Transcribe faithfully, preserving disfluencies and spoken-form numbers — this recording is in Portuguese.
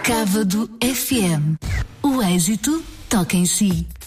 Cávado F M. O êxito toca em si.